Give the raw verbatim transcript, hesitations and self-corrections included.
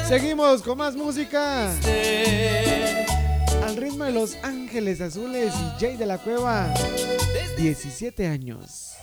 Seguimos con más música. Al ritmo de Los Ángeles Azules y Jay de la Cueva. diecisiete años.